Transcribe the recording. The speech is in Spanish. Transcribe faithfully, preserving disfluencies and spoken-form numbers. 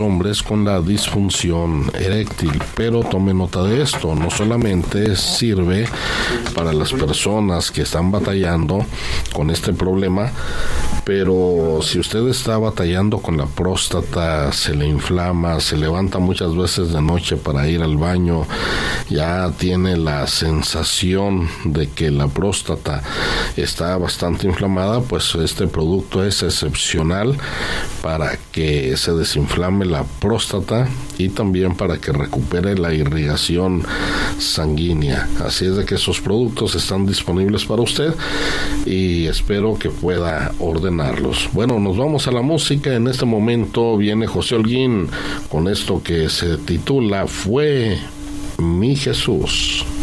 hombres con la disfunción eréctil, pero tome nota de esto, no solamente sirve para las personas que están batallando con este problema, pero si usted está batallando con la próstata, se le inflama, se levanta muchas veces de noche para ir al baño, ya tiene la sensación de que la próstata está bastante inflamada, pues este producto es excepcional para que se desinflame la próstata y también para que recupere la irrigación sanguínea. Así es de que esos productos están disponibles para usted y espero que pueda ordenarlos. Bueno, nos vamos a la música. En este momento viene José Holguín con esto que se titula Fue mi Jesús.